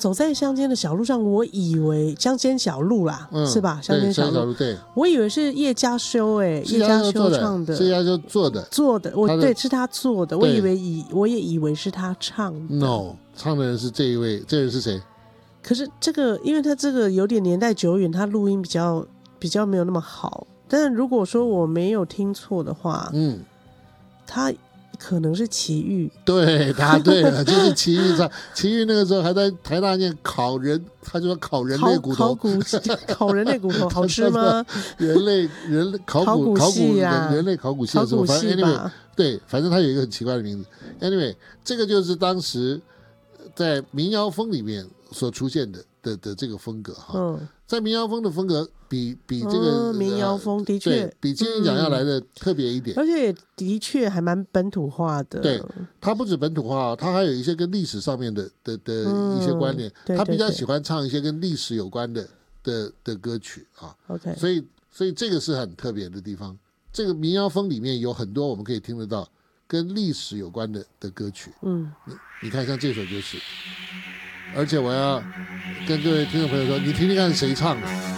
走在乡间的小路上，我以为乡间小路啦，是吧？乡间小路， 对， 我以为是叶嘉修叶嘉修唱的， 是叶嘉修做的， 对，是他做的，我也以为是他唱的。 No， 唱的人是这一位，这人是谁？ 可是这个，因为他这个有点年代久远，他录音比较没有那么好。但是如果说我没有听错的话，他可能是齐豫。对， 答对了，就是齐豫唱。齐豫那个时候还在台大念烤人，他就说烤人类骨头， 烤人类骨头好吃吗？ 人类考古系啊， 人类考古系的时候，反正 anyway， 对，反正他有一个很奇怪的名字。anyway， 这个就是当时在民谣风里面所出现的这个风格哈。在民谣风的风格比这个民谣风的确比金鹰奖要来的特别一点， 而且也的确还蛮本土化的。 对，它不止本土化，它还有一些跟历史上面的一些关联。他比较喜欢唱一些跟历史有关的歌曲啊。 OK， 所以这个是很特别的地方。这个民谣风里面有很多我们可以听得到跟历史有关的歌曲。你看像这首就是。而且我要跟各位听众朋友说，你听听看谁唱的。